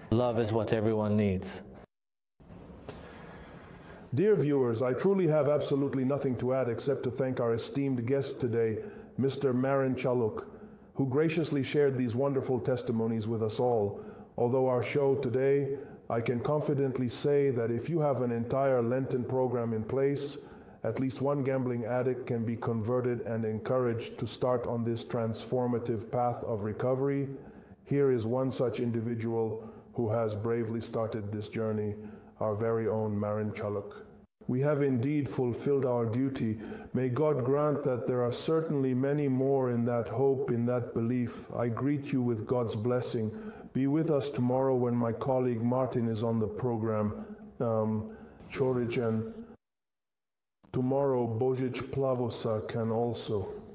Love is what everyone needs. Dear viewers, I truly have absolutely nothing to add except to thank our esteemed guest today, Mr. Marin Chaluk, who graciously shared these wonderful testimonies with us all. Although our show today, I can confidently say that if you have an entire Lenten program in place, at least one gambling addict can be converted and encouraged to start on this transformative path of recovery. Here is one such individual who has bravely started this journey, our very own Marin Chaluk. We have indeed fulfilled our duty. May God grant that there are certainly many more in that hope, in that belief. I greet you with God's blessing. Be with us tomorrow when my colleague Martin is on the program. Choric, and tomorrow Božić Plavosa can also.